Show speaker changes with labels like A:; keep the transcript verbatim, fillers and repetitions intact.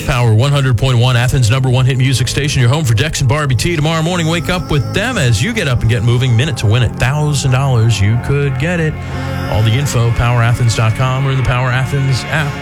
A: Power one hundred point one, Athens' number one hit music station. Your home for Dex and Barbie T. Tomorrow morning, wake up with them as you get up and get moving. Minute to win it. one thousand dollars. You could get it. All the info, power athens dot com or in the Power Athens app.